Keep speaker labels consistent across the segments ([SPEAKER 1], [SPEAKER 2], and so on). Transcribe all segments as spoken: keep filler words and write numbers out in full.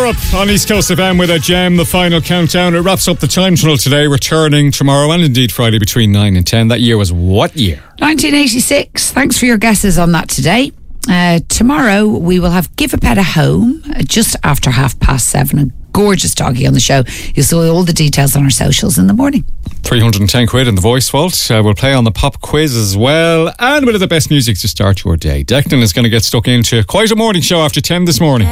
[SPEAKER 1] up on East Coast F M with a gem, the final countdown. It wraps up the time tunnel today, returning tomorrow and indeed Friday between nine and ten. That year was what year?
[SPEAKER 2] nineteen eighty-six. Thanks for your guesses on that today. Uh, tomorrow we will have Give a Pet a Home uh, just after half past seven. A gorgeous doggy on the show. You'll see all the details on our socials in the morning.
[SPEAKER 1] three hundred ten quid in the voice vault. Uh, we'll play on the pop quiz as well. And a bit of the best music to start your day. Declan is going to get stuck into quite a morning show after ten this morning.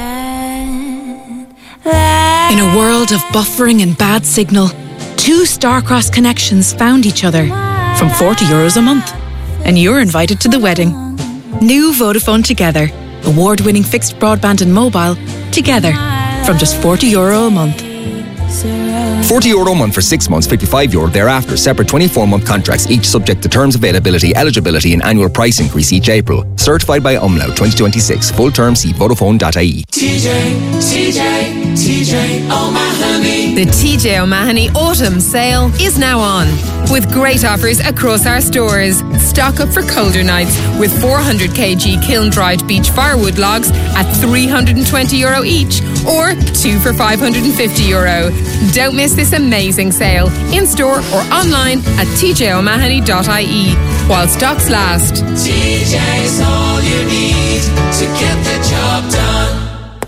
[SPEAKER 3] In a world of buffering and bad signal, two star-crossed connections found each other from forty euros a month. And you're invited to the wedding. New Vodafone Together. Award-winning fixed broadband and mobile together from just forty euro a month.
[SPEAKER 4] forty euro a month for six months, fifty-five euro thereafter. Separate twenty-four month contracts, each subject to terms, availability, eligibility and annual price increase each April. Certified by Umlaut twenty twenty-six. Full term, see Vodafone dot I E.
[SPEAKER 5] T J, T J, T J O'Mahony.
[SPEAKER 6] The T J O'Mahony Autumn Sale is now on, with great offers across our stores. Stock up for colder nights with four hundred kilogram kiln-dried beech firewood logs at three hundred twenty euro each, or two for five hundred fifty euro. Don't miss this amazing sale, in-store or online at T J O'Mahony dot I E, while stocks last.
[SPEAKER 5] T J's all you need to get the job done.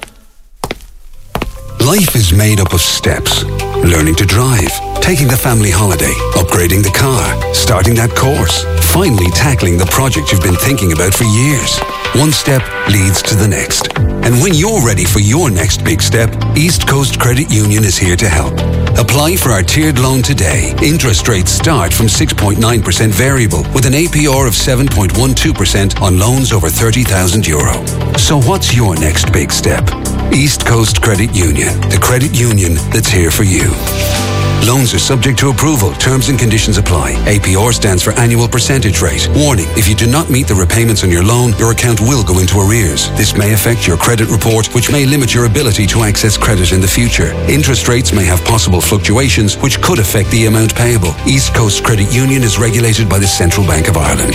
[SPEAKER 7] Life is made up of steps. Learning to drive, taking the family holiday, upgrading the car, starting that course, finally tackling the project you've been thinking about for years. One step leads to the next. And when you're ready for your next big step, East Coast Credit Union is here to help. Apply for our tiered loan today. Interest rates start from six point nine percent variable with an A P R of seven point one two percent on loans over thirty thousand euro. So what's your next big step? East Coast Credit Union, the credit union that's here for you. Loans are subject to approval. Terms and conditions apply. A P R stands for annual percentage rate. Warning, if you do not meet the repayments on your loan, your account will go into arrears. This may affect your credit report, which may limit your ability to access credit in the future. Interest rates may have possible fluctuations, which could affect the amount payable. East Coast Credit Union is regulated by the Central Bank of Ireland.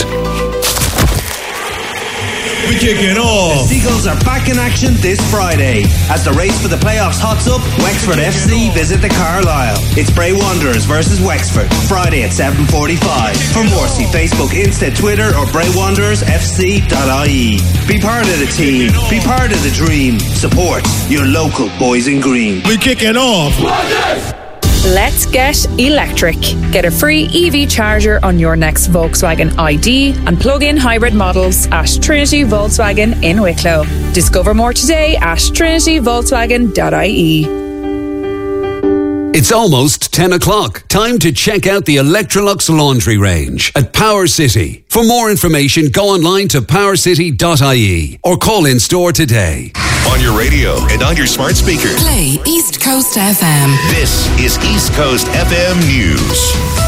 [SPEAKER 8] We kick it off. The Seagulls are back in action this Friday. As the race for the playoffs hots up, Wexford F C visit the Carlisle. It's Bray Wanderers versus Wexford, Friday at seven forty-five. For more, see Facebook, Insta, Twitter or bray wanderers f c dot I E. Be part of the team. Be part of the dream. Support your local boys in green. We kick it off.
[SPEAKER 9] Let's get electric. Get a free E V charger on your next Volkswagen I D and plug-in hybrid models at Trinity Volkswagen in Wicklow. Discover more today at trinity volkswagen dot I E.
[SPEAKER 7] It's almost ten o'clock. Time to check out the Electrolux laundry range at Power City. For more information, go online to power city dot I E or call in store today.
[SPEAKER 10] On your radio and on your smart speaker.
[SPEAKER 3] Play East Coast F M.
[SPEAKER 10] This is East Coast F M News.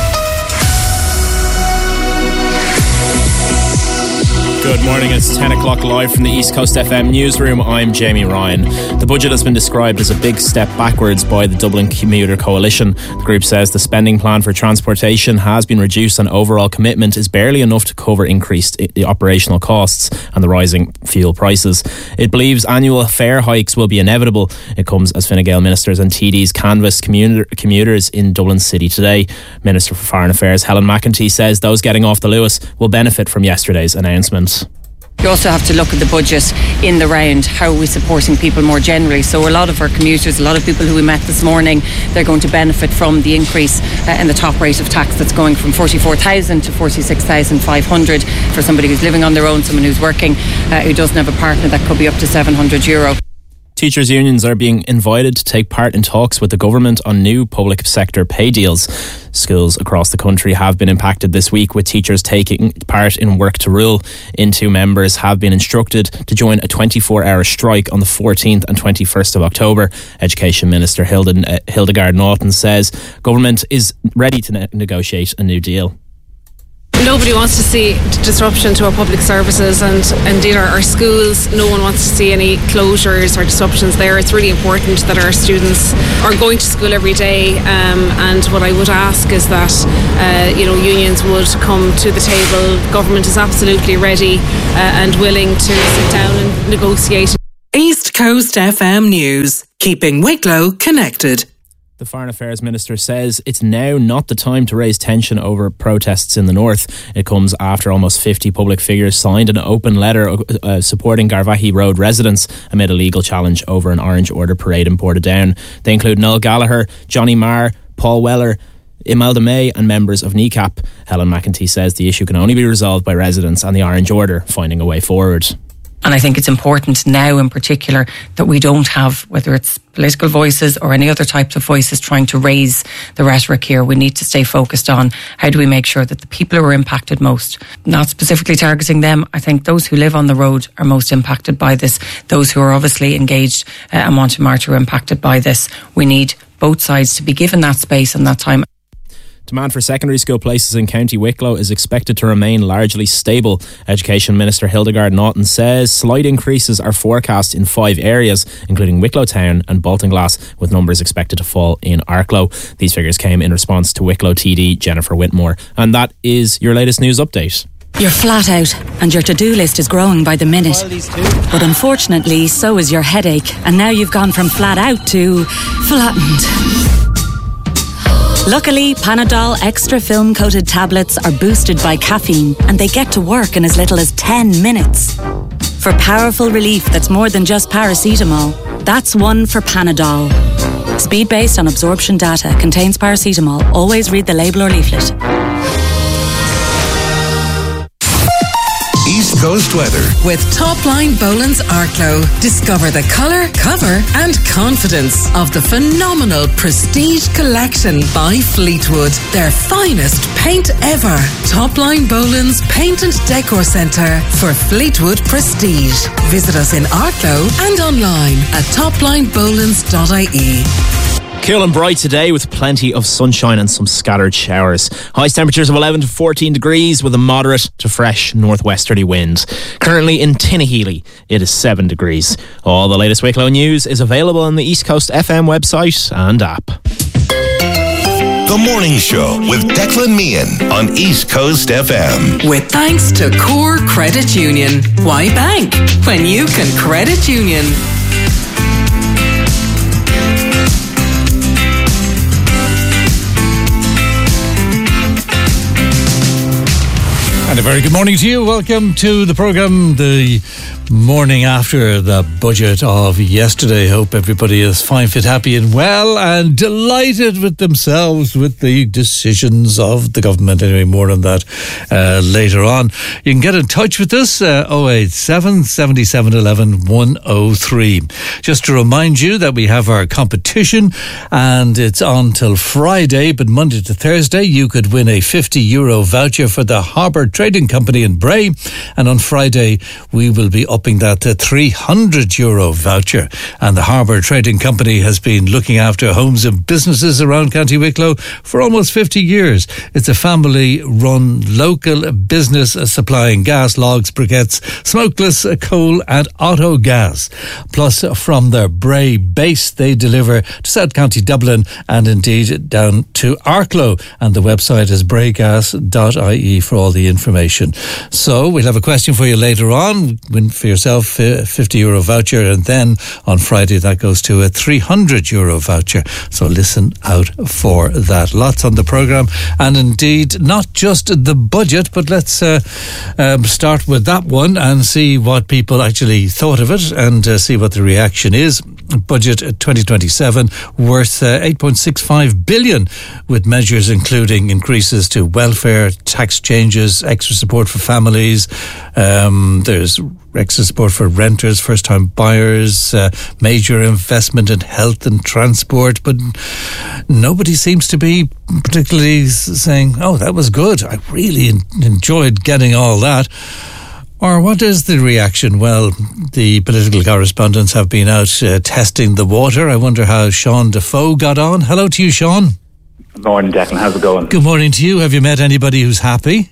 [SPEAKER 11] Good morning, it's ten o'clock live from the East Coast F M newsroom. I'm Jamie Ryan. The budget has been described as a big step backwards by the Dublin Commuter Coalition. The group says the spending plan for transportation has been reduced and overall commitment is barely enough to cover increased operational costs and the rising fuel prices. It believes annual fare hikes will be inevitable. It comes as Fine Gael ministers and T Ds canvass commuter, commuters in Dublin City today. Minister for Foreign Affairs Helen McEntee says those getting off the Luas will benefit from yesterday's announcement.
[SPEAKER 12] You also have to look at the budget in the round. How are we supporting people more generally? So a lot of our commuters, a lot of people who we met this morning, they're going to benefit from the increase uh, in the top rate of tax that's going from forty-four thousand to forty-six thousand five hundred for somebody who's living on their own, someone who's working, uh, who doesn't have a partner. That could be up to seven hundred euro.
[SPEAKER 11] Teachers' unions are being invited to take part in talks with the government on new public sector pay deals. Schools across the country have been impacted this week, with teachers taking part in Work to Rule. Intu members have been instructed to join a twenty-four hour strike on the fourteenth and twenty-first of October. Education Minister Hilda, Hildegard Naughton says government is ready to ne- negotiate a new deal.
[SPEAKER 13] Nobody wants to see disruption to our public services and indeed our, our schools. No one wants to see any closures or disruptions there. It's really important that our students are going to school every day, um, and what I would ask is that uh, you know unions would come to the table. Government is absolutely ready uh, and willing to sit down and negotiate.
[SPEAKER 3] East
[SPEAKER 14] Coast F M News, keeping Wicklow connected.
[SPEAKER 11] The Foreign Affairs Minister says it's now not the time to raise tension over protests in the north. It comes after almost fifty public figures signed an open letter uh, supporting Garvaghey Road residents amid a legal challenge over an Orange Order parade in Portadown. They include Noel Gallagher, Johnny Marr, Paul Weller, Imelda May and members of N I C A P. Helen McEntee says the issue can only be resolved by residents and the Orange Order finding a way forward.
[SPEAKER 12] And I think it's important now in particular that we don't have, whether it's political voices or any other types of voices trying to raise the rhetoric here. We need to stay focused on how do we make sure that the people who are impacted most, not specifically targeting them, I think those who live on the road are most impacted by this. Those who are obviously engaged uh, and want to march are impacted by this. We need both sides to be given that space and that time.
[SPEAKER 11] Demand for secondary school places in County Wicklow is expected to remain largely stable. Education Minister Hildegard Naughton says slight increases are forecast in five areas, including Wicklow Town and Baltinglass, with numbers expected to fall in Arklow. These figures came in response to Wicklow T D Jennifer Whitmore. And that is your latest news update.
[SPEAKER 15] You're flat out and your to-do list is growing by the minute. But unfortunately, so is your headache. And now you've gone from flat out to flattened. Luckily, Panadol Extra Film Coated tablets are boosted by caffeine and they get to work in as little as ten minutes. For powerful relief that's more than just paracetamol, that's one for Panadol. Speed based on absorption data, contains paracetamol. Always read the label or leaflet.
[SPEAKER 10] East Coast weather.
[SPEAKER 14] With Topline Boland's Arklow. Discover the colour, cover and confidence of the phenomenal Prestige Collection by Fleetwood. Their finest paint ever. Topline Boland's Paint and Decor Centre for Fleetwood Prestige. Visit us in Arklow and online at top line bolands dot I E.
[SPEAKER 11] Cool and bright today with plenty of sunshine and some scattered showers. Highest temperatures of eleven to fourteen degrees with a moderate to fresh northwesterly wind. Currently in Tinnahealy, it is seven degrees. All the latest Wicklow news is available on the East Coast F M website and app.
[SPEAKER 10] The Morning Show with Declan Meehan on East Coast F M.
[SPEAKER 14] With thanks to Core Credit Union. Why bank when you can credit union?
[SPEAKER 16] And a very good morning to you. Welcome to the programme the morning after the budget of yesterday. Hope everybody is fine, fit, happy and well and delighted with themselves with the decisions of the government. Anyway, more on that uh, later on. You can get in touch with us, uh, oh eight seven, seven seven one one, one oh three. Just to remind you that we have our competition and it's on till Friday, but Monday to Thursday you could win a fifty euro voucher for the Harbour Trading Company in Bray, and on Friday we will be upping that to three hundred euro voucher. And the Harbour Trading Company has been looking after homes and businesses around County Wicklow for almost fifty years. It's a family run local business supplying gas, logs, briquettes, smokeless coal and auto gas. Plus from their Bray base they deliver to South County Dublin and indeed down to Arklow, and the website is braygas dot I E for all the information. So we'll have a question for you later on. Win for yourself a fifty euro voucher, and then on Friday that goes to a three hundred euro voucher. So listen out for that. Lots on the programme, and indeed not just the budget, but let's uh, um, start with that one and see what people actually thought of it and uh, see what the reaction is. Budget twenty twenty-seven worth uh, eight point six five billion, with measures including increases to welfare, tax changes, extra support for families. Um, there's extra support for renters, first-time buyers, uh, major investment in health and transport, but nobody seems to be particularly saying, oh, that was good. I really enjoyed getting all that. Or what is the reaction? Well, the political correspondents have been out uh, testing the water. I wonder how Sean Defoe got on. Hello to you, Sean.
[SPEAKER 17] Good morning, Declan. How's it going?
[SPEAKER 16] Good morning to you. Have you met anybody who's happy?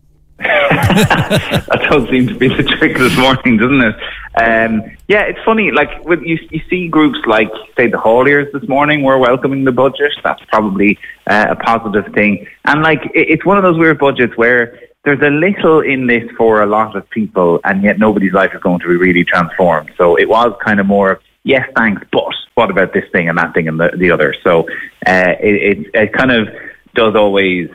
[SPEAKER 17] That does seem to be the trick this morning, doesn't it? Um, yeah, it's funny. Like when you you see groups like, say, the Hauliers this morning were welcoming the budget. That's probably uh, a positive thing. And like it, it's one of those weird budgets where there's a little in this for a lot of people, and yet nobody's life is going to be really transformed. So it was kind of more, yes, thanks, but what about this thing and that thing and the, the other? So uh, it, it, it kind of does always,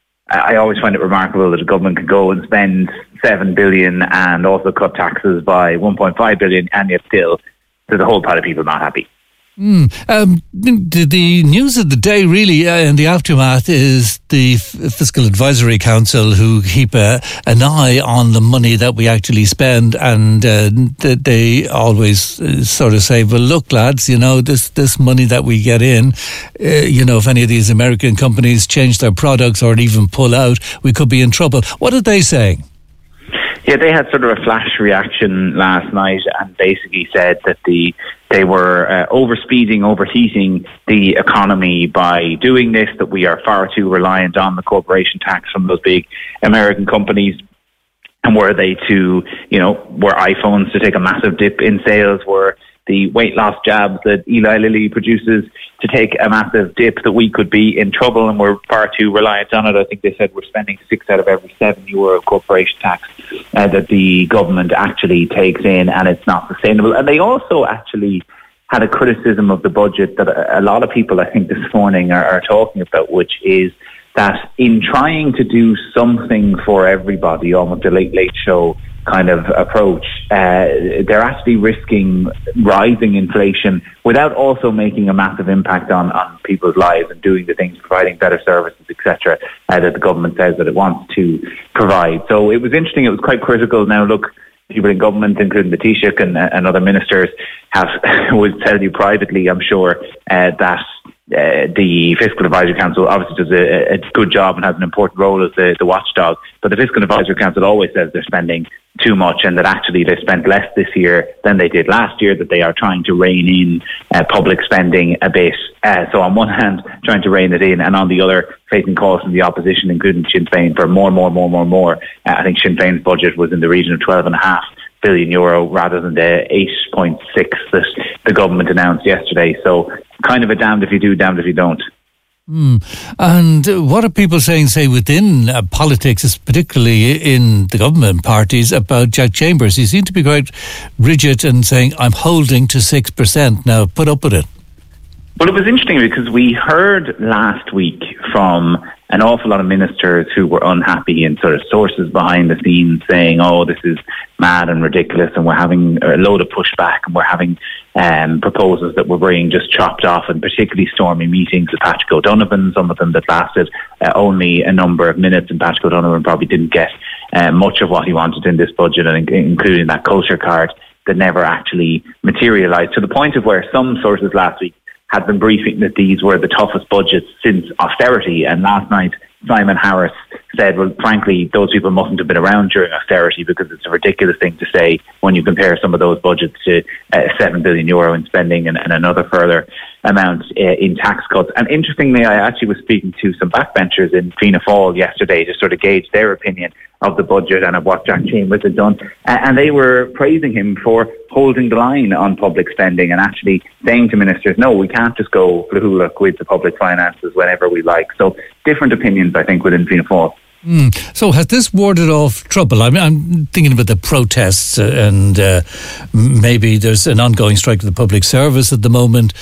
[SPEAKER 17] I always find it remarkable that the government can go and spend seven billion and also cut taxes by one point five billion, and yet still there's a whole pile of people not happy.
[SPEAKER 16] Mm. Um, the, the news of the day, really, uh, in the aftermath, is the F- Fiscal Advisory Council, who keep a, an eye on the money that we actually spend, and uh, th- they always uh, sort of say, well, look, lads, you know, this, this money that we get in, uh, you know, if any of these American companies change their products or even pull out, we could be in trouble. What are they saying?
[SPEAKER 17] Yeah, they had sort of a flash reaction last night and basically said that the they were uh, overspeeding, overheating the economy by doing this, that we are far too reliant on the corporation tax from those big American companies. And were they to, you know, were iPhones to take a massive dip in sales, were the weight loss jabs that Eli Lilly produces to take a massive dip, that we could be in trouble and we're far too reliant on it. I think they said we're spending six out of every seven euro of corporation tax uh, that the government actually takes in, and it's not sustainable. And they also actually had a criticism of the budget that a, a lot of people, I think, this morning are, are talking about, which is that in trying to do something for everybody, almost a late, late show kind of approach, uh, they're actually risking rising inflation without also making a massive impact on, on people's lives and doing the things, providing better services, et cetera, uh, that the government says that it wants to provide. So it was interesting. It was quite critical. Now, look, people in government, including the Taoiseach and, and other ministers, have would tell you privately, I'm sure, uh, that Uh, the Fiscal Advisory Council obviously does a, a good job and has an important role as the, the watchdog, but the Fiscal Advisory Council always says they're spending too much and that actually they spent less this year than they did last year, that they are trying to rein in uh, public spending a bit. Uh, so on one hand, trying to rein it in, and on the other, facing calls from the opposition, including Sinn Féin, for more, more, more, more, more. Uh, I think Sinn Féin's budget was in the region of twelve and a half billion euro rather than the eight point six that the government announced yesterday. So kind of a damned if you do, damned if you don't.
[SPEAKER 16] Mm. And what are people saying, say, within uh, politics, particularly in the government parties, about Jack Chambers? He seemed to be quite rigid and saying, I'm holding to six percent. Now, put up with it.
[SPEAKER 17] Well, it was interesting because we heard last week from an awful lot of ministers who were unhappy and sort of sources behind the scenes saying, oh, this is mad and ridiculous and we're having a load of pushback and we're having um, proposals that we're bringing just chopped off, and particularly stormy meetings with Patrick O'Donovan, some of them that lasted uh, only a number of minutes, and Patrick O'Donovan probably didn't get uh, much of what he wanted in this budget, and including that culture card that never actually materialised, to the point of where some sources last week had been briefing that these were the toughest budgets since austerity. And last night, Simon Harris said, well, frankly, those people mustn't have been around during austerity, because it's a ridiculous thing to say when you compare some of those budgets to uh, seven billion euro in spending and, and another further amount uh, in tax cuts. And interestingly, I actually was speaking to some backbenchers in Fianna Fáil yesterday to sort of gauge their opinion of the budget and of what Jack Chambers had done. Uh, and they were praising him for holding the line on public spending and actually saying to ministers, no, we can't just go flahula with the public finances whenever we like. So different opinions, I think, within Fianna Fáil.
[SPEAKER 16] Mm. So has this warded off trouble? I mean, I'm thinking about the protests and uh, maybe there's an ongoing strike of the public service at the moment.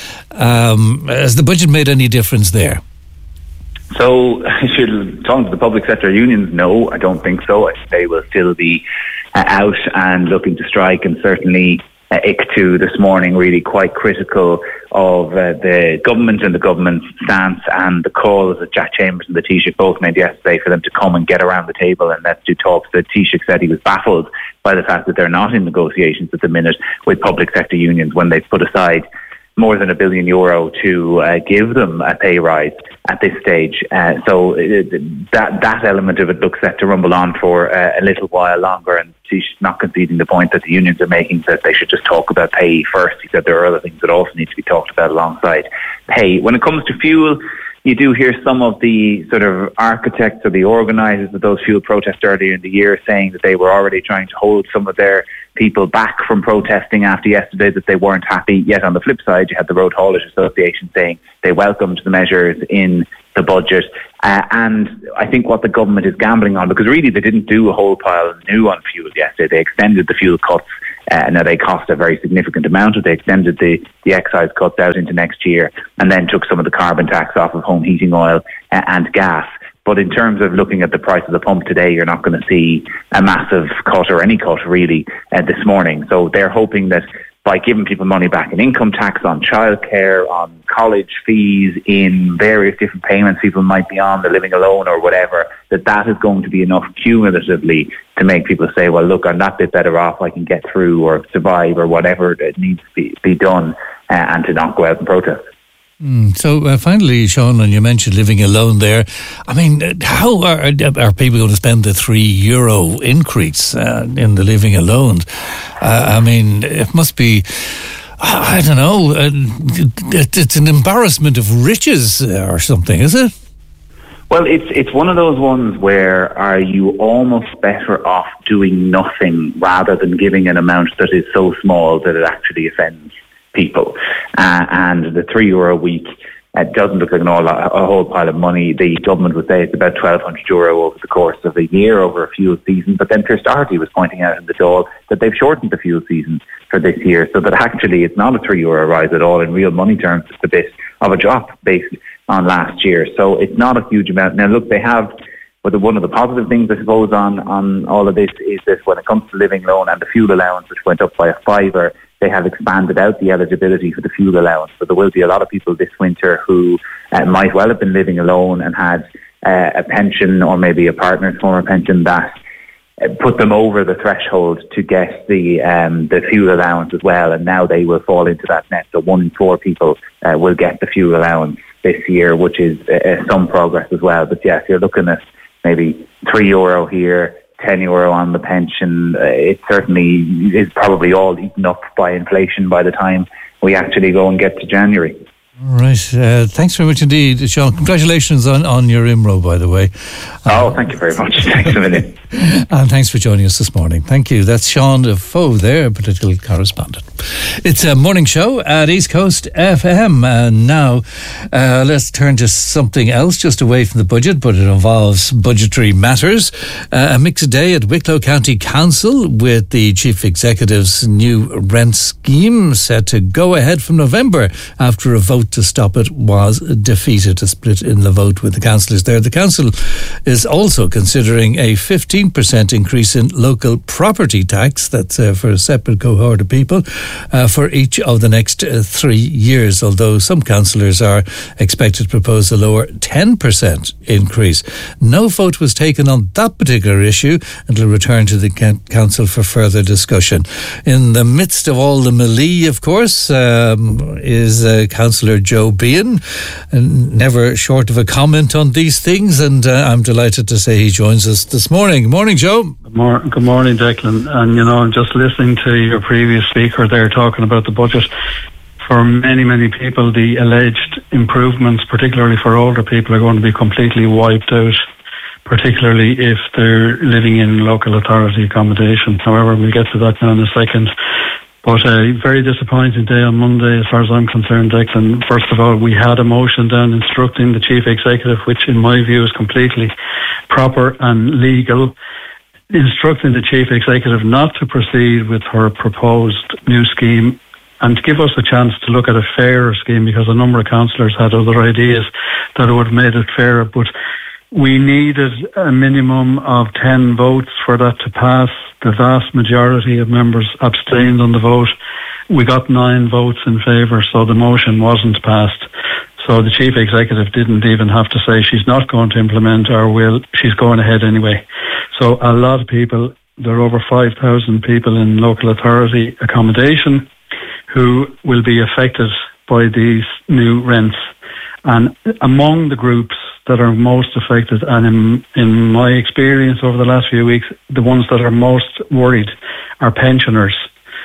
[SPEAKER 16] Um, has the budget made any difference there?
[SPEAKER 17] So if you're talking to the public sector unions, no, I don't think so. They will still be uh, out and looking to strike, and certainly uh, I C T U this morning really quite critical of uh, the government and the government's stance and the calls that Jack Chambers and the Taoiseach both made yesterday for them to come and get around the table and let's do talks. The Taoiseach said he was baffled by the fact that they're not in negotiations at the minute with public sector unions when they've put aside more than a billion euro to uh, give them a pay rise at this stage. Uh, so uh, that that element of it looks set to rumble on for uh, a little while longer, and he's not conceding the point that the unions are making that they should just talk about pay first. He said there are other things that also need to be talked about alongside pay. When it comes to fuel, you do hear some of the sort of architects or the organisers of those fuel protests earlier in the year saying that they were already trying to hold some of their people back from protesting after yesterday, that they weren't happy. Yet on the flip side, you had the Road Haulage Association saying they welcomed the measures in the budget. Uh, and I think what the government is gambling on, because really they didn't do a whole pile new on fuel yesterday. They extended the fuel cuts. Uh, now they cost a very significant amount. They extended the, the excise cuts out into next year and then took some of the carbon tax off of home heating oil uh, and gas. But in terms of looking at the price of the pump today, you're not going to see a massive cut or any cut really uh, this morning. So they're hoping that by giving people money back in income tax, on childcare, on college fees, in various different payments people might be on, the living alone or whatever, that that is going to be enough cumulatively to make people say, well, look, I'm that bit better off, I can get through or survive or whatever it needs to be, be done, uh, and to not go out and protest.
[SPEAKER 16] Mm, so uh, finally, Sean, and you mentioned living alone there. I mean, how are, are people going to spend the three euro increase uh, in the living alone? Uh, I mean, it must be, I don't know, uh, it, it's an embarrassment of riches or something, is it?
[SPEAKER 17] Well, it's it's one of those ones where are you almost better off doing nothing rather than giving an amount that is so small that it actually offends people. Uh, and the three euro a week uh, doesn't look like an all, a whole pile of money. The government would say it's about twelve hundred euro over the course of a year, over a fuel season. But then Pierce Doherty was pointing out in the Dáil that they've shortened the fuel season for this year, so that actually it's not a three euro rise at all. In real money terms, it's a bit of a drop based on last year. So it's not a huge amount. Now, look, they have, but one of the positive things, I suppose, on, on all of this is that when it comes to living loan and the fuel allowance, which went up by a fiver, they have expanded out the eligibility for the fuel allowance. So there will be a lot of people this winter who uh, might well have been living alone and had uh, a pension or maybe a partner's former pension that uh, put them over the threshold to get the um, the fuel allowance as well. And now they will fall into that net. So one in four people uh, will get the fuel allowance this year, which is uh, some progress as well. But yes, you're looking at maybe three euro here, ten euro on the pension. Uh, it certainly is probably all eaten up by inflation by the time we actually go and get to January.
[SPEAKER 16] All right. Uh, thanks very much indeed, Sean. Congratulations on, on your I M R O, by the way. Uh,
[SPEAKER 17] oh, thank you very much. Thanks a million.
[SPEAKER 16] And thanks for joining us this morning. Thank you. That's Sean Defoe there, political correspondent. It's a morning show at East Coast F M. And now uh, let's turn to something else, just away from the budget, but it involves budgetary matters. Uh, a mixed day at Wicklow County Council with the Chief Executive's new rent scheme set to go ahead from November after a vote to stop it was defeated. A split in the vote with the councillors there. The council is also considering a fifteen percent increase in local property tax. That's uh, for a separate cohort of people uh, for each of the next uh, three years, although some councillors are expected to propose a lower ten percent increase. No vote was taken on that particular issue and will return to the council for further discussion. In the midst of all the melee, of course, um, is uh, Councillor Joe Behan, and never short of a comment on these things, and uh, I'm delighted to say he joins us this morning. Good morning, Joe.
[SPEAKER 18] Good, mor- good morning, Declan. And you know, I'm just listening to your previous speaker there talking about the budget. For many, many people, the alleged improvements, particularly for older people, are going to be completely wiped out, particularly if they're living in local authority accommodation. However, we'll get to that now in a second. But a very disappointing day on Monday as far as I'm concerned, Declan. First of all, we had a motion down instructing the Chief Executive, which in my view is completely proper and legal, instructing the Chief Executive not to proceed with her proposed new scheme and to give us a chance to look at a fairer scheme, because a number of councillors had other ideas that would have made it fairer. But we needed a minimum of ten votes for that to pass. The vast majority of members abstained on the vote. We got nine votes in favour, so the motion wasn't passed. So the Chief Executive didn't even have to say she's not going to implement our will. She's going ahead anyway. So a lot of people, there are over five thousand people in local authority accommodation who will be affected by these new rents. And among the groups that are most affected, and in, in my experience over the last few weeks, the ones that are most worried are pensioners,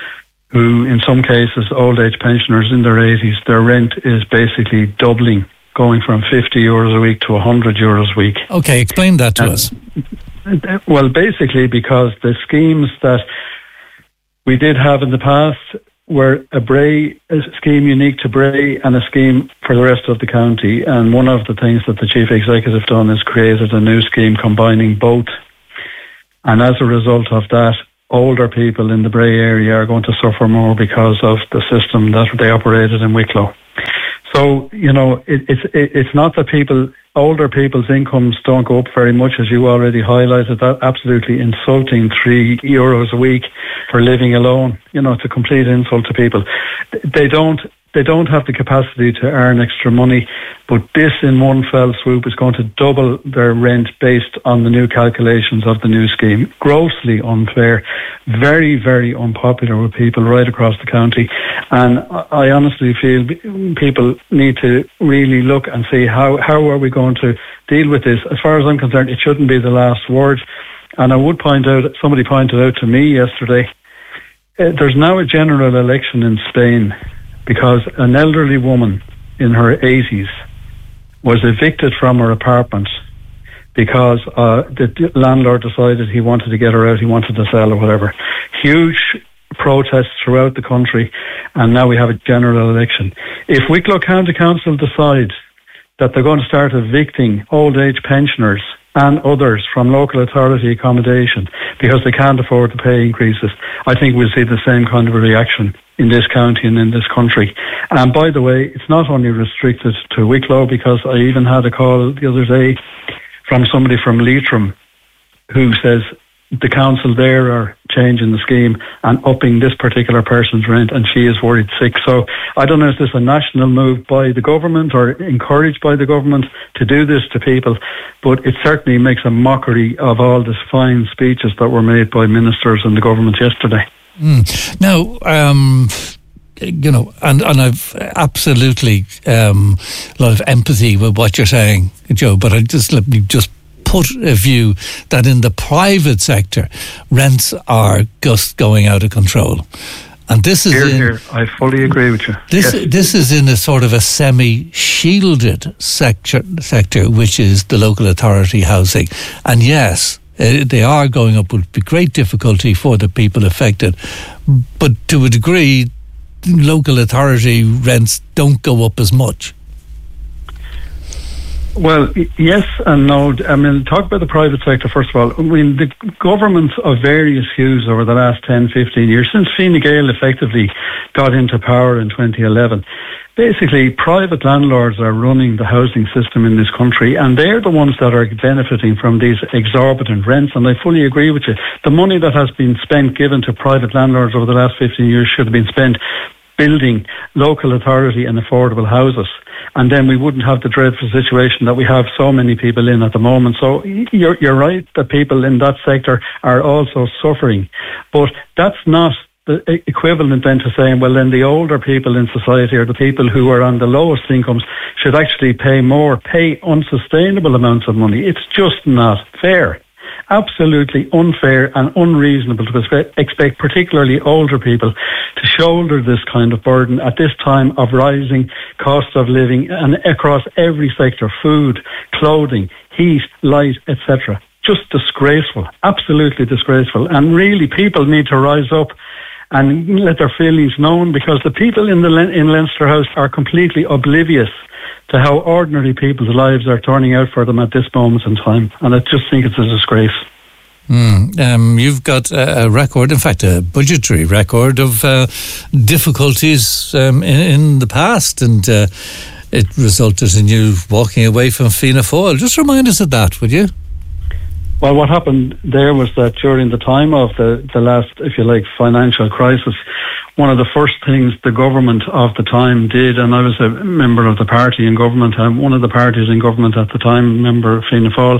[SPEAKER 18] who in some cases, old age pensioners in their eighties, their rent is basically doubling going from fifty euros a week to one hundred euros a week.
[SPEAKER 16] Okay, explain that to
[SPEAKER 18] and,
[SPEAKER 16] us.
[SPEAKER 18] Well, basically because the schemes that we did have in the past were a Bray a scheme unique to Bray and a scheme for the rest of the county. And one of the things that the Chief Executive done is created a new scheme combining both. And as a result of that, older people in the Bray area are going to suffer more because of the system that they operated in Wicklow. So, you know, it, it's it, it's not that people, older people's incomes don't go up very much, as you already highlighted. That absolutely insulting three euros a week for living alone. You know, it's a complete insult to people. They don't they don't have the capacity to earn extra money, but this in one fell swoop is going to double their rent based on the new calculations of the new scheme. Grossly unfair, very, very unpopular with people right across the county. And I honestly feel people need to really look and see how, how are we going to deal with this. As far as I'm concerned, it shouldn't be the last word. And I would point out, somebody pointed out to me yesterday, uh, there's now a general election in Spain because an elderly woman in her eighties was evicted from her apartment because uh, the landlord decided he wanted to get her out, he wanted to sell or whatever. Huge protests throughout the country, and now we have a general election. If Wicklow County Council decide that they're going to start evicting old age pensioners and others from local authority accommodation because they can't afford to pay increases, I think we'll see the same kind of a reaction in this county and in this country. And by the way, it's not only restricted to Wicklow, because I even had a call the other day from somebody from Leitrim who says the council there are changing the scheme and upping this particular person's rent, and she is worried sick. So I don't know if this is a national move by the government or encouraged by the government to do this to people, but it certainly makes a mockery of all the fine speeches that were made by ministers and the government yesterday.
[SPEAKER 16] Mm. Now, um, you know, and, and I've absolutely um, a lot of empathy with what you're saying, Joe, but I just let me just put a view that in the private sector, rents are just going out of control. And this is
[SPEAKER 18] here,
[SPEAKER 16] in,
[SPEAKER 18] here. I fully agree with you.
[SPEAKER 16] This
[SPEAKER 18] yes.
[SPEAKER 16] this is in a sort of a semi-shielded sector, sector, which is the local authority housing. And yes, Uh, they are going up with great difficulty for the people affected. But to a degree, local authority rents don't go up as much.
[SPEAKER 18] Well, yes and no. I mean, talk about the private sector first of all. I mean, the governments of various hues over the last ten, fifteen years, since Fine Gael effectively got into power in twenty eleven, basically private landlords are running the housing system in this country, and they're the ones that are benefiting from these exorbitant rents. And I fully agree with you. The money that has been spent, given to private landlords over the last fifteen years, should have been spent building local authority and affordable houses. And then we wouldn't have the dreadful situation that we have so many people in at the moment. So you're, you're right that people in that sector are also suffering. But that's not the equivalent then to saying, well, then the older people in society, or the people who are on the lowest incomes, should actually pay more, pay unsustainable amounts of money. It's just not fair. Absolutely unfair and unreasonable to expect particularly older people to shoulder this kind of burden at this time of rising cost of living, and across every sector: food, clothing, heat, light, et cetera. Just disgraceful, absolutely disgraceful. And really, people need to rise up and let their feelings known, because the people in the in Leinster House are completely oblivious to how ordinary people's lives are turning out for them at this moment in time. And I just think it's a disgrace.
[SPEAKER 16] Mm, um, you've got a, a record, in fact, a budgetary record of uh, difficulties um, in, in the past, and uh, it resulted in you walking away from Fianna Fáil. Just remind us of that, would you?
[SPEAKER 18] Well, what happened there was that during the time of the, the last, if you like, financial crisis, one of the first things the government of the time did, and I was a member of the party in government, and one of the parties in government at the time, member of Fianna Fáil,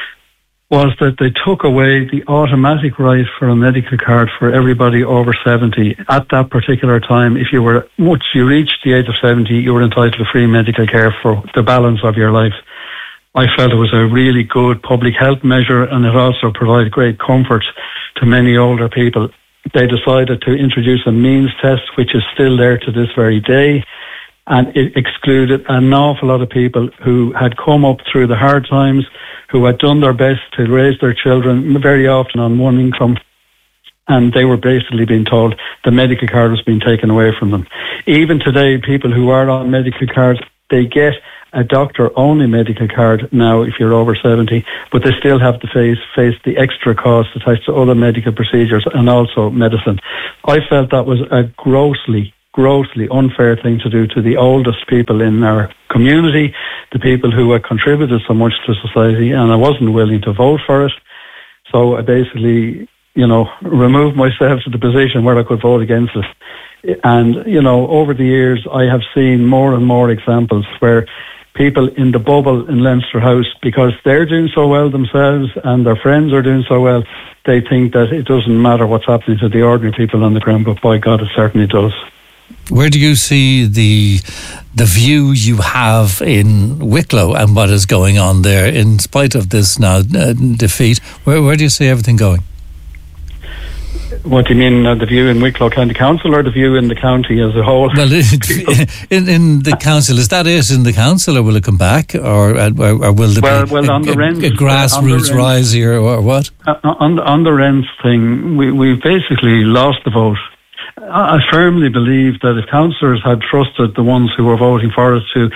[SPEAKER 18] was that they took away the automatic right for a medical card for everybody over seventy. At that particular time, if you were, once you reached the age of seventy, you were entitled to free medical care for the balance of your life. I felt it was a really good public health measure, and it also provided great comfort to many older people. They decided to introduce a means test, which is still there to this very day. and it excluded an awful lot of people who had come up through the hard times, who had done their best to raise their children, very often on one income, and they were basically being told the medical card was being taken away from them. Even today, people who are on medical cards, they get a doctor-only medical card now if you're over seventy, but they still have to face face the extra costs attached to other medical procedures and also medicine. I felt that was a grossly, grossly unfair thing to do to the oldest people in our community, the people who had contributed so much to society, and I wasn't willing to vote for it. So I basically, you know, removed myself to the position where I could vote against it. And, you know, over the years, I have seen more and more examples where people in the bubble in Leinster House, because they're doing so well themselves and their friends are doing so well, they think that it doesn't matter what's happening to the ordinary people on the ground, but by God, it certainly does.
[SPEAKER 16] Where do you see the the view you have in Wicklow and what is going on there in spite of this now uh, defeat? Where, where do you see everything going?
[SPEAKER 18] What do you mean, uh, the view in Wicklow County Council or the view in the county as a whole?
[SPEAKER 16] Well, in, in the council, is that it in the council, or will it come back, or, or, or will there
[SPEAKER 18] well,
[SPEAKER 16] be
[SPEAKER 18] well,
[SPEAKER 16] a,
[SPEAKER 18] on the
[SPEAKER 16] a,
[SPEAKER 18] rents,
[SPEAKER 16] a grassroots
[SPEAKER 18] uh,
[SPEAKER 16] rise here, or what?
[SPEAKER 18] Uh, on, on the rents thing, we, we basically lost the vote. I, I firmly believe that if councillors had trusted the ones who were voting for us to,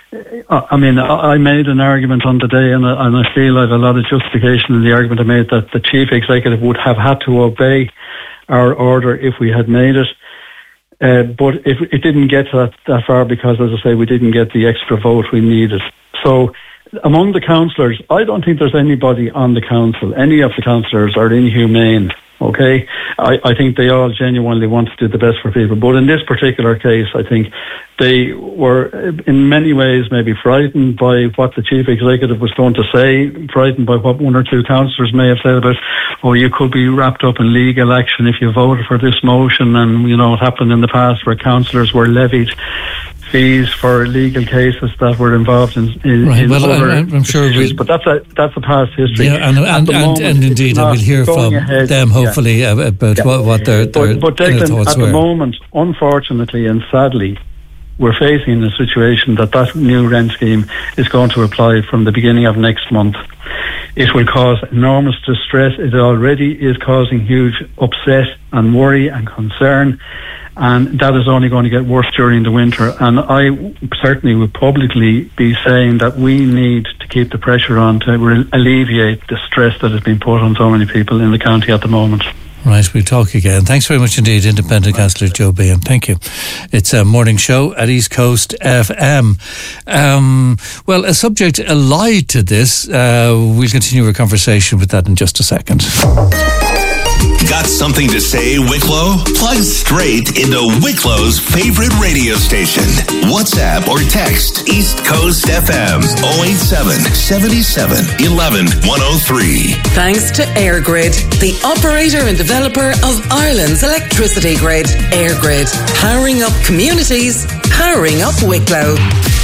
[SPEAKER 18] I mean, I made an argument on the day, and I, and I feel I have a lot of justification in the argument I made, that the chief executive would have had to obey our order if we had made it. Uh, but if it didn't get that, that far because, as I say, we didn't get the extra vote we needed. So among the councillors, I don't think there's anybody on the council, any of the councillors are inhumane. Okay, I, I think they all genuinely want to do the best for people. But in this particular case, I think they were in many ways maybe frightened by what the chief executive was going to say, frightened by what one or two councillors may have said about, oh, you could be wrapped up in legal action if you voted for this motion. And, you know, it happened in the past where councillors were levied fees for legal cases that were involved in, in,
[SPEAKER 16] right.
[SPEAKER 18] in
[SPEAKER 16] well,
[SPEAKER 18] other
[SPEAKER 16] I'm, I'm sure
[SPEAKER 18] issues. But that's a that's a past history.
[SPEAKER 16] Yeah, and, and, and,
[SPEAKER 18] moment,
[SPEAKER 16] and indeed, I will hear from
[SPEAKER 18] ahead.
[SPEAKER 16] them hopefully
[SPEAKER 18] yeah.
[SPEAKER 16] about
[SPEAKER 18] yeah.
[SPEAKER 16] what, what their, their
[SPEAKER 18] but, but
[SPEAKER 16] inner
[SPEAKER 18] Declan,
[SPEAKER 16] thoughts
[SPEAKER 18] at
[SPEAKER 16] were.
[SPEAKER 18] the moment, unfortunately and sadly, we're facing a situation that that new rent scheme is going to apply from the beginning of next month. It will cause enormous distress. It already is causing huge upset and worry and concern, and that is only going to get worse during the winter. And I certainly would publicly be saying that we need to keep the pressure on to re- alleviate the stress that has been put on so many people in the county at the moment.
[SPEAKER 16] Right, we'll talk again. Thanks very much indeed, Independent Councillor Joe Behan. Thank you. It's a morning show at East Coast F M. Um, well, a subject allied to this, uh, we'll continue our conversation with that in just a second.
[SPEAKER 10] Got something to say, Wicklow? Plug straight into Wicklow's favorite radio station. WhatsApp or text East Coast F M oh eight seven, seven seven, one one, one oh three.
[SPEAKER 14] Thanks to EirGrid, the operator and developer of Ireland's electricity grid. EirGrid, powering up communities, powering up Wicklow.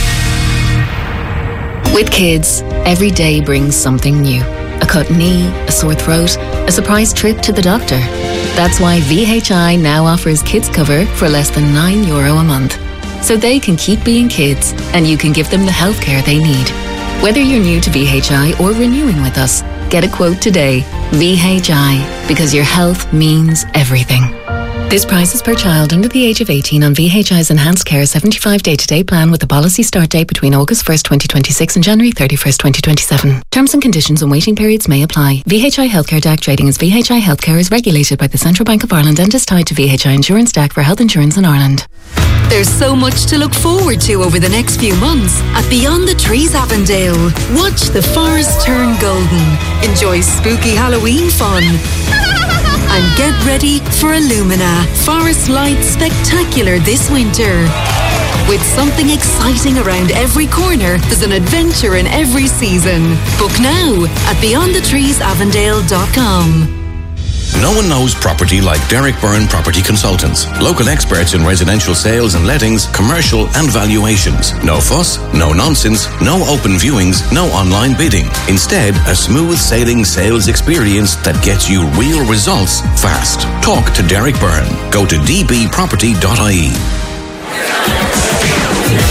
[SPEAKER 19] With kids, every day brings something new. A cut knee, a sore throat, a surprise trip to the doctor. That's why V H I now offers kids cover for less than nine euro a month. So they can keep being kids and you can give them the healthcare they need. Whether you're new to V H I or renewing with us, get a quote today. V H I, because your health means everything. This price is per child under the age of eighteen on V H I's Enhanced Care seventy-five day-to-day plan with a policy start date between August first, twenty twenty-six and January thirty-first, twenty twenty-seven. Terms and conditions and waiting periods may apply. V H I Healthcare D A C trading as V H I Healthcare is regulated by the Central Bank of Ireland and is tied to V H I Insurance D A C for health insurance in Ireland.
[SPEAKER 20] There's so much to look forward to over the next few months at Beyond the Trees Avondale. Watch the forest turn golden, enjoy spooky Halloween fun, and get ready for Illumina Forest Light Spectacular this winter. With something exciting around every corner, there's an adventure in every season. Book now at beyond the trees avondale dot com.
[SPEAKER 21] No one knows property like Derek Byrne Property Consultants. Local experts in residential sales and lettings, commercial and valuations. No fuss, no nonsense, no open viewings, no online bidding. Instead, a smooth sailing sales experience that gets you real results fast. Talk to Derek Byrne. Go to d b property dot I E.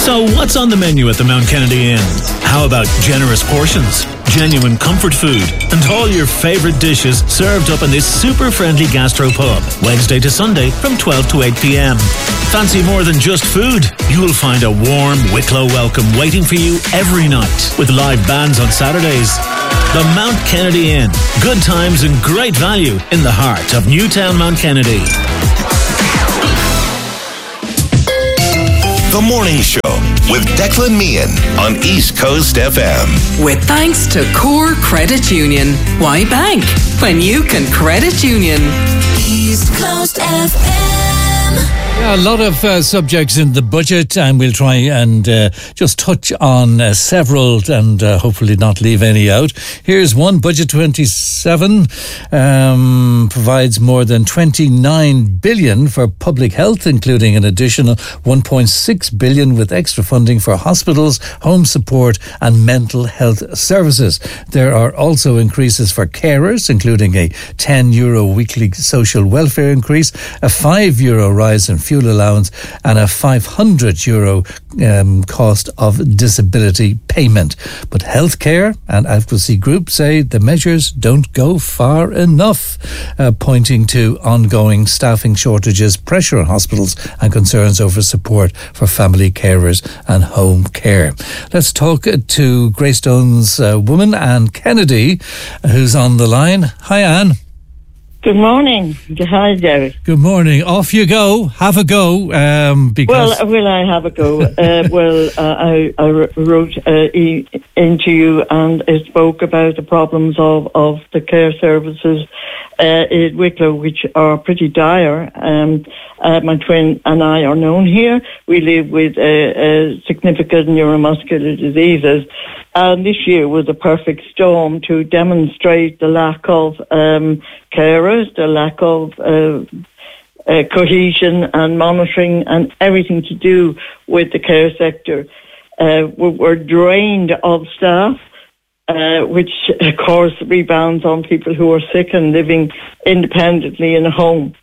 [SPEAKER 2] So what's on the menu at the Mount Kennedy Inn? How about generous portions, genuine comfort food, and all your favourite dishes served up in this super friendly gastro pub, Wednesday to Sunday from twelve to eight p.m. Fancy more than just food? You'll find a warm Wicklow welcome waiting for you every night with live bands on Saturdays. The Mount Kennedy Inn. Good times and great value in the heart of Newtown Mount Kennedy.
[SPEAKER 10] The Morning Show with Declan Meehan on East Coast F M.
[SPEAKER 14] With thanks to Core Credit Union. Why bank when you can credit union?
[SPEAKER 20] East Coast F M.
[SPEAKER 16] Yeah, a lot of uh, subjects in the budget, and we'll try and uh, just touch on uh, several and uh, hopefully not leave any out. Here's one. Budget twenty-seven um, provides more than twenty-nine billion for public health, including an additional one point six billion with extra funding for hospitals, home support and mental health services. There are also increases for carers, including a ten euro weekly social welfare increase, a five euro rise in fuel allowance and a five hundred euro um, cost of disability payment. But healthcare and advocacy groups say the measures don't go far enough, uh, pointing to ongoing staffing shortages, pressure on hospitals and concerns over support for family carers and home care. Let's talk to Greystone's uh, woman, Anne Kennedy, who's on the line. Hi, Anne.
[SPEAKER 22] Good morning. Hi, Jerry.
[SPEAKER 16] Good morning. Off you go. Have a go. Um, because
[SPEAKER 22] well, will I have a go? uh, well, uh, I, I wrote uh, e- into you and I spoke about the problems of, of the care services uh, in Wicklow, which are pretty dire. Um, uh, my twin and I are known here. We live with uh, uh, significant neuromuscular diseases. And this year was a perfect storm to demonstrate the lack of um, carers, the lack of uh, uh, cohesion and monitoring and everything to do with the care sector. Uh, we're drained of staff, uh, which of course rebounds on people who are sick and living independently in a home.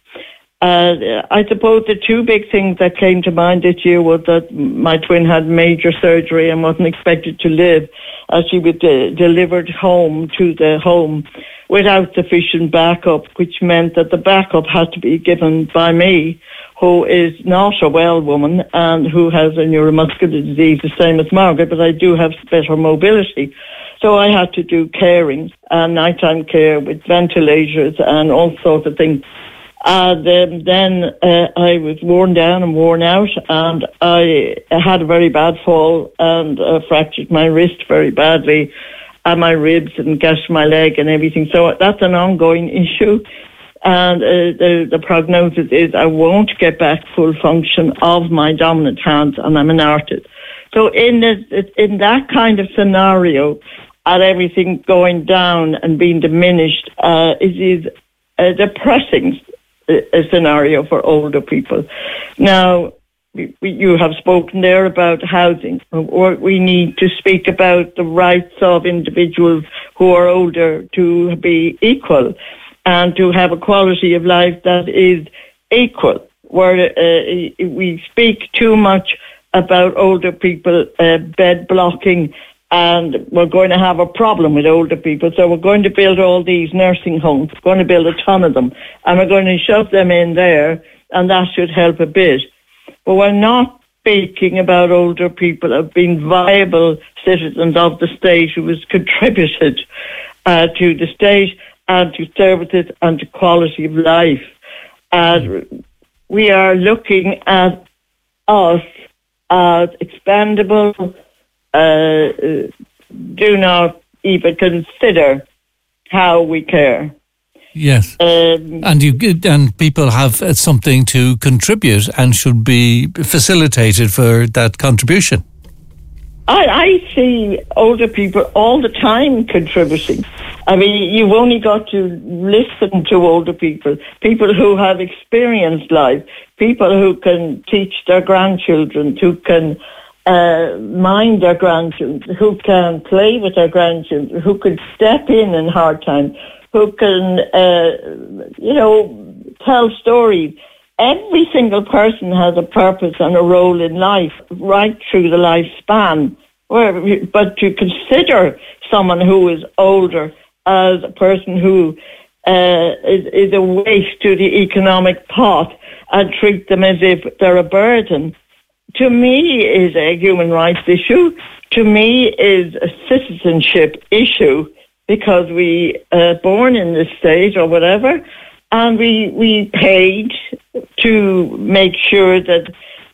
[SPEAKER 22] Uh, I suppose the two big things that came to mind this year was that my twin had major surgery and wasn't expected to live, as she was de- delivered home to the home without sufficient backup, which meant that the backup had to be given by me, who is not a well woman and who has a neuromuscular disease, the same as Margaret, but I do have better mobility. So I had to do caring and nighttime care with ventilators and all sorts of things. And um, then uh, I was worn down and worn out, and I had a very bad fall and uh, fractured my wrist very badly and my ribs and gashed my leg and everything. So that's an ongoing issue. And uh, the, the prognosis is I won't get back full function of my dominant hands, and I'm an artist. So in, this, in that kind of scenario, and everything going down and being diminished, uh, it is uh, depressing a scenario for older people. Now, we, we, you have spoken there about housing. Or we need to speak about the rights of individuals who are older to be equal and to have a quality of life that is equal. Where uh, we speak too much about older people uh, bed blocking, and we're going to have a problem with older people. So we're going to build all these nursing homes. We're going to build a ton of them. And we're going to shove them in there, and that should help a bit. But we're not speaking about older people as being viable citizens of the state who has contributed uh, to the state and to services and to quality of life. And we are looking at us as expendable. Uh, do not even consider how we care.
[SPEAKER 16] Yes,
[SPEAKER 22] um,
[SPEAKER 16] and you and people have something to contribute and should be facilitated for that contribution.
[SPEAKER 22] I, I see older people all the time contributing. I mean, you've only got to listen to older people, people who have experienced life, people who can teach their grandchildren, who can Uh, mind their grandchildren, who can play with their grandchildren, who could step in in hard times, who can, uh, you know, tell stories. every single person has a purpose and a role in life right through the lifespan. Where, but to consider someone who is older as a person who uh, is, is a waste to the economic pot and treat them as if they're a burden, to me is a human rights issue. To me is a citizenship issue, because we are uh, born in this state or whatever, and we we paid to make sure that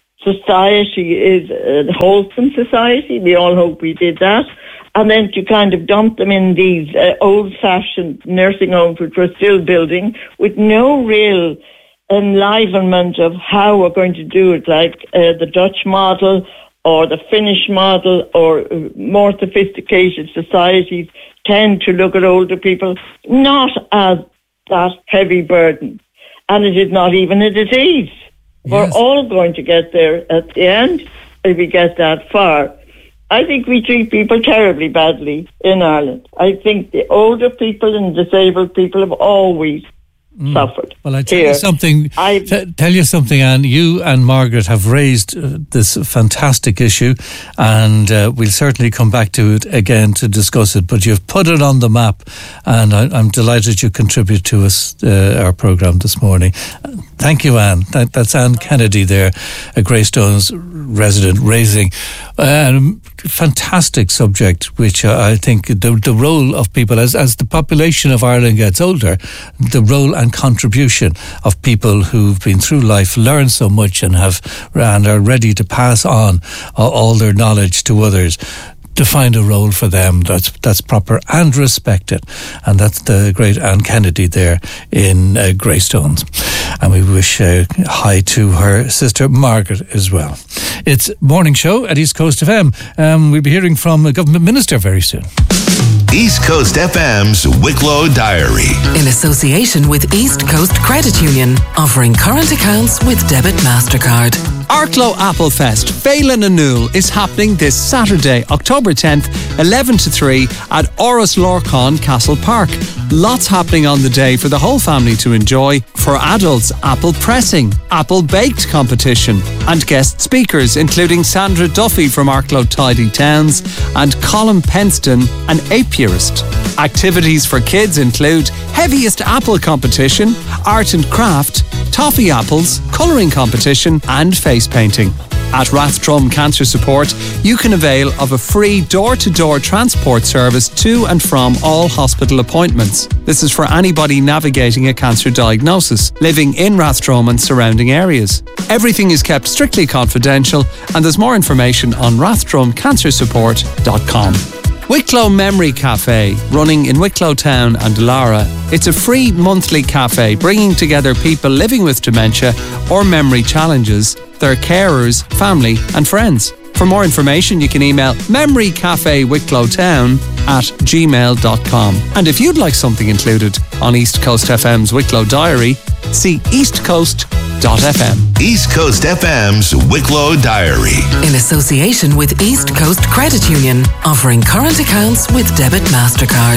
[SPEAKER 22] society is a wholesome society. We all hope we did that. And then to kind of dump them in these uh, old-fashioned nursing homes, which we're still building, with no real enlivenment of how we're going to do it, like uh, the Dutch model or the Finnish model, or more sophisticated societies tend to look at older people not as that heavy burden. And it is not even a disease. Yes. We're all going to get there at the end if we get that far. I think we treat people terribly badly in Ireland. I think the older people and disabled people have always Mm. suffered.
[SPEAKER 16] Well, I tell
[SPEAKER 22] Here.
[SPEAKER 16] you something. T- tell you something, Anne. You and Margaret have raised uh, this fantastic issue, and uh, we'll certainly come back to it again to discuss it. But you've put it on the map, and I, I'm delighted you contribute to us uh, our programme this morning. Thank you, Anne. That, that's Anne Kennedy there, a Greystones resident, raising a fantastic subject, which uh, I think the, the role of people, as, as the population of Ireland gets older, the role and contribution of people who've been through life, learn so much and have and are ready to pass on uh, all their knowledge to others, to find a role for them that's that's proper and respected. And that's the great Anne Kennedy there in uh, Greystones. And we wish uh, hi to her sister Margaret as well. It's Morning Show at East Coast F M. Um, we'll be hearing from a government minister very soon.
[SPEAKER 10] East Coast F M's Wicklow Diary.
[SPEAKER 14] In association with East Coast Credit Union, offering current accounts with debit MasterCard.
[SPEAKER 1] Arklow Apple Fest, Phelan Anul, is happening this Saturday, October tenth, eleven to three at Oris Lorcan Castle Park. Lots happening on the day for the whole family to enjoy. For adults, apple pressing, apple baked competition, and guest speakers including Sandra Duffy from Arklow Tidy Towns and Colin Penston, an apiarist. Activities for kids include heaviest apple competition, art and craft, toffee apples, colouring competition and face painting. At Rathdrum Cancer Support, you can avail of a free door-to-door transport service to and from all hospital appointments. This is for anybody navigating a cancer diagnosis, living in Rathdrum and surrounding areas. Everything is kept strictly confidential, and there's more information on rathdrum cancer support dot com. Wicklow Memory Cafe, running in Wicklow Town and Delara. It's a free monthly cafe bringing together people living with dementia or memory challenges, their carers, family and friends. For more information, you can email memorycafewicklowtown at gmail dot com. And if you'd like something included on East Coast F M's Wicklow Diary, see east coast dot f m.
[SPEAKER 10] East Coast F M's Wicklow Diary.
[SPEAKER 14] In association with East Coast Credit Union, offering current accounts with debit MasterCard.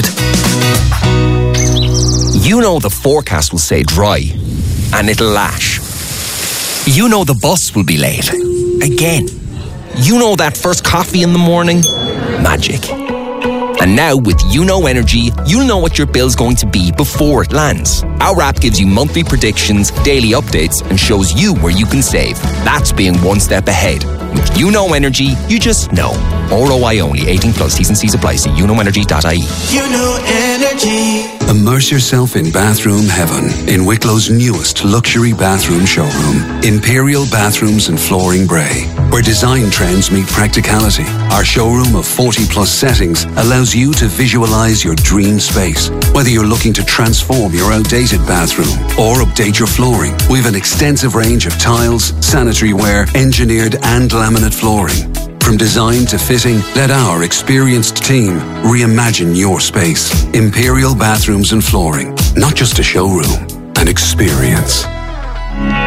[SPEAKER 4] You know the forecast will say dry, and it'll lash. You know the bus will be late. Again. You know that first coffee in the morning? Magic. And now with Uno Energy, you'll know what your bill's going to be before it lands. Our app gives you monthly predictions, daily updates, and shows you where you can save. That's being one step ahead. With Uno Energy, you just know. R O I only, eighteen plus, T's and C's apply. See uno energy dot I E.
[SPEAKER 7] Uno Energy. Immerse yourself in bathroom heaven in Wicklow's newest luxury bathroom showroom, Imperial Bathrooms and Flooring Bray, where design trends meet practicality. Our showroom of forty plus settings allows you to visualize your dream space. Whether you're looking to transform your outdated bathroom or update your flooring, we have an extensive range of tiles, sanitary ware, engineered and laminate flooring. From design to fitting, let our experienced team reimagine your space. Imperial Bathrooms and Flooring, not just a showroom, an experience.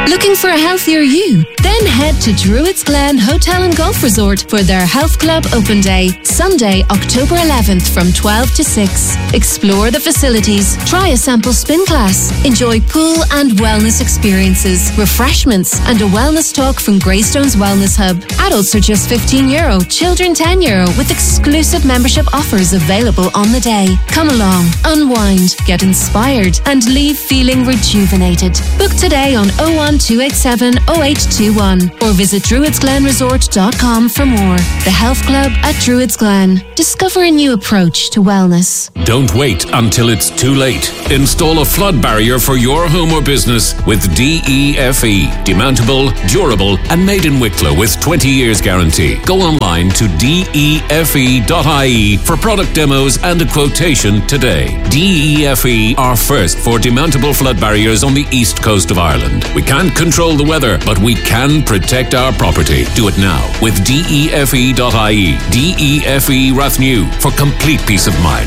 [SPEAKER 5] Looking for a healthier you? Then head to Druids Glen Hotel and Golf Resort for their Health Club Open Day, Sunday, October eleventh from twelve to six. Explore the facilities, try a sample spin class, enjoy pool and wellness experiences, refreshments and a wellness talk from Greystones Wellness Hub. Adults are just fifteen euro, children ten euro with exclusive membership offers available on the day. Come along, unwind, get inspired and leave feeling rejuvenated. Book today on oh one two eight seven oh eight two one or visit druids glen resort dot com for more. The Health Club at Druids Glen. Discover a new approach to wellness.
[SPEAKER 6] Don't wait until it's too late. Install a flood barrier for your home or business with D E F E. Demountable, durable and made in Wicklow with twenty years guarantee. Go online to D E F E dot I E for product demos and a quotation today. D E F E are first for demountable flood barriers on the east coast of Ireland. We can't control the weather, but we can protect our property. Do it now with D E F E dot I E. D E F E Rathnew for complete peace of mind.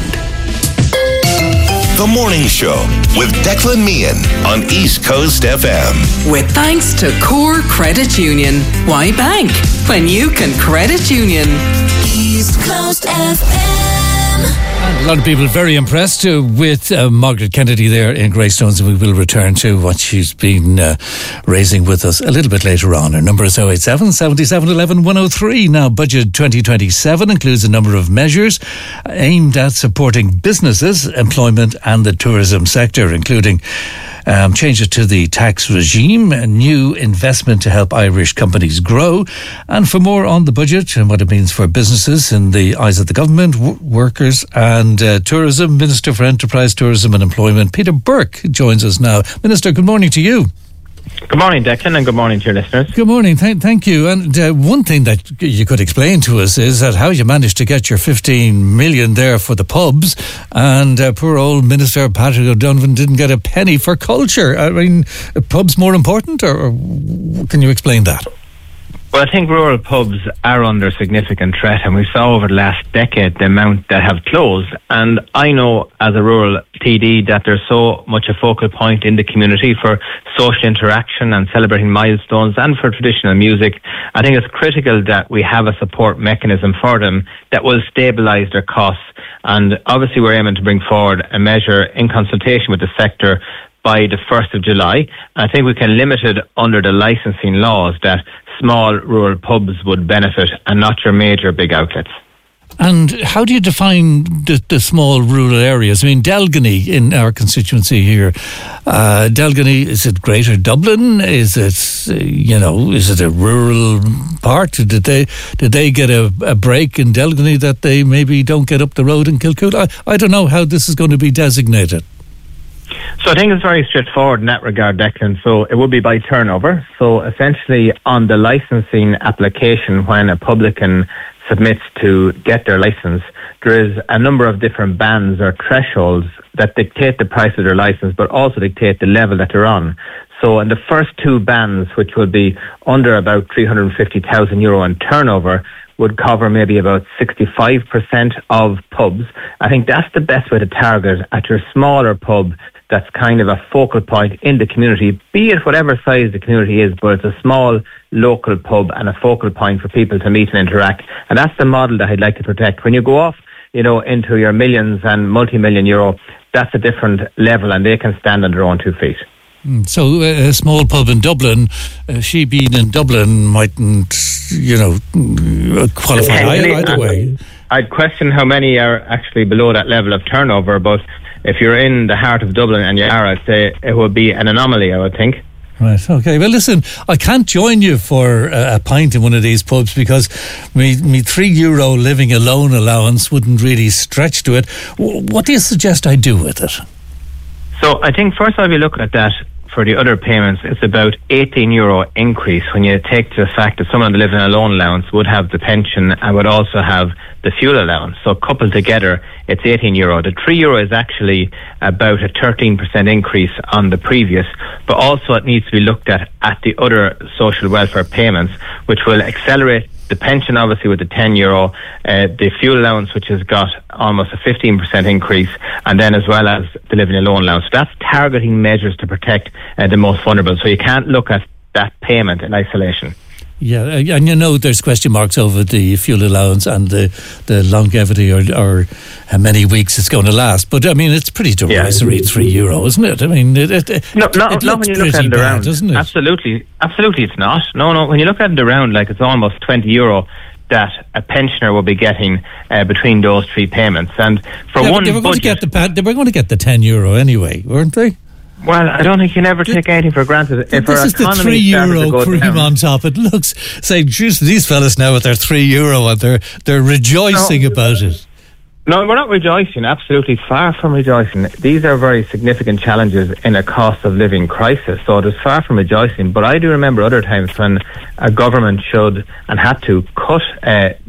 [SPEAKER 10] The Morning Show with Declan Meehan on East Coast F M.
[SPEAKER 14] With thanks to Core Credit Union. Why bank when you can credit union?
[SPEAKER 20] East Coast F M.
[SPEAKER 16] A lot of people very impressed uh, with uh, Margaret Kennedy there in Greystones, and we will return to what she's been uh, raising with us a little bit later on. Her number is oh eight seven, seven seven one one, one oh three. Now, Budget twenty twenty-seven includes a number of measures aimed at supporting businesses, employment and the tourism sector, including Um, changes to the tax regime, a new investment to help Irish companies grow. And for more on the budget and what it means for businesses in the eyes of the government, w- workers and uh, tourism, Minister for Enterprise, Tourism and Employment, Peter Burke, joins us now. Minister, good morning to you.
[SPEAKER 23] Good morning, Declan, and good morning to your listeners.
[SPEAKER 16] Good morning. Th- thank you. And uh, one thing that you could explain to us is that how you managed to get your fifteen million there for the pubs, and uh, poor old Minister Patrick O'Donovan didn't get a penny for culture. I mean, are pubs more important, or, or can you explain that?
[SPEAKER 23] Well, I think rural pubs are under significant threat, and we saw over the last decade the amount that have closed. And I know as a rural T D that there's so much a focal point in the community for social interaction and celebrating milestones and for traditional music. I think it's critical that we have a support mechanism for them that will stabilise their costs. And obviously we're aiming to bring forward a measure in consultation with the sector by the first of July. I think we can limit it under the licensing laws that small rural pubs would benefit and not your major big outlets.
[SPEAKER 16] And how do you define the, the small rural areas? I mean, Delgany in our constituency here, uh, Delgany, is it Greater Dublin? Is it, uh, you know, is it a rural part? Did they did they get a, a break in Delgany that they maybe don't get up the road in Kilcoot? I, I don't know how this is going to be designated.
[SPEAKER 23] So I think it's very straightforward in that regard, Declan. So it would be by turnover. So essentially on the licensing application, when a publican submits to get their license, there is a number of different bands or thresholds that dictate the price of their license, but also dictate the level that they're on. So in the first two bands, which will be under about three hundred fifty thousand euro in turnover, would cover maybe about sixty-five percent of pubs. I think that's the best way to target at your smaller pub that's kind of a focal point in the community, be it whatever size the community is, but it's a small local pub and a focal point for people to meet and interact. And that's the model that I'd like to protect. When you go off, you know, into your millions and multi-million euro, that's a different level and they can stand on their own two feet.
[SPEAKER 16] So uh, a small pub in Dublin, uh, she being in Dublin mightn't, you know, qualify either, either way.
[SPEAKER 23] I'd question how many are actually below that level of turnover, but if you're in the heart of Dublin and you are, I'd say it would be an anomaly, I would think.
[SPEAKER 16] Right, okay. Well, listen, I can't join you for a, a pint in one of these pubs because me, me three euro living alone allowance wouldn't really stretch to it. W- what do you suggest I do with it?
[SPEAKER 23] So I think first I'll be looking at that. For the other payments, it's about eighteen euro increase when you take to the fact that someone living alone allowance would have the pension and would also have the fuel allowance. So coupled together, it's eighteen euro. The three euro is actually about a thirteen percent increase on the previous, but also it needs to be looked at at the other social welfare payments, which will accelerate the pension, obviously, with the ten euro, uh, the fuel allowance, which has got almost a fifteen percent increase, and then as well as the living alone allowance. So that's targeting measures to protect uh, the most vulnerable. So you can't look at that payment in isolation.
[SPEAKER 16] Yeah, and you know there's question marks over the fuel allowance and the, the longevity or, or how many weeks it's going to last. But I mean, it's pretty derisory, yeah. three euro, isn't it? I mean, it, it,
[SPEAKER 23] no,
[SPEAKER 16] it,
[SPEAKER 23] not,
[SPEAKER 16] it
[SPEAKER 23] not when you look at it
[SPEAKER 16] bad,
[SPEAKER 23] around,
[SPEAKER 16] doesn't it?
[SPEAKER 23] Absolutely, absolutely, it's not. No, no. When you look at it around, like it's almost twenty euro that a pensioner will be getting uh, between those three payments. And for
[SPEAKER 16] yeah,
[SPEAKER 23] one
[SPEAKER 16] they were going
[SPEAKER 23] budget,
[SPEAKER 16] to get the they were going to get the ten euro anyway, weren't they?
[SPEAKER 23] Well, I don't think you can ever take anything for granted. If
[SPEAKER 16] this is the three euro cream down on top. It looks, say, geez, these fellas now with their three euro and they're they're rejoicing no, about it.
[SPEAKER 23] No, we're not rejoicing. Absolutely, far from rejoicing. These are very significant challenges in a cost of living crisis. So it is far from rejoicing. But I do remember other times when a government should and had to cut uh,